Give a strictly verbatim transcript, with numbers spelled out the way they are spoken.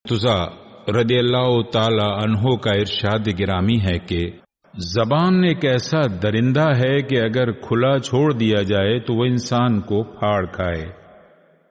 तुजा रदियल्लाहु ताला अन्हो का इरशाद गिरामी है कि जबान एक ऐसा दरिंदा है कि अगर खुला छोड़ दिया जाए तो वह इंसान को फाड़ खाए।